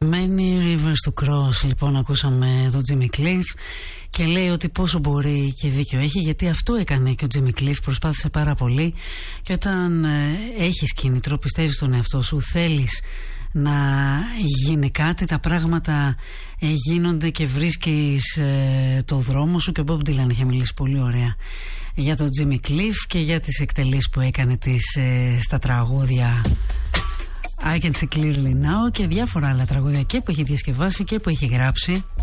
Many Rivers to Cross, λοιπόν, ακούσαμε τον Jimmy Cliff και λέει ότι πόσο μπορεί και δίκιο έχει, γιατί αυτό έκανε και ο Jimmy Cliff, προσπάθησε πάρα πολύ και όταν έχεις κίνητρο, πιστεύεις στον εαυτό σου, θέλεις να γίνει κάτι, τα πράγματα γίνονται και βρίσκεις το δρόμο σου. Και ο Bob Dylan είχε μιλήσει πολύ ωραία για τον Jimmy Cliff και για τις εκτελήσεις που έκανε στα τραγούδια I Can See Clearly Now και διάφορα άλλα τραγούδια και που έχει διασκευάσει και που έχει γράψει.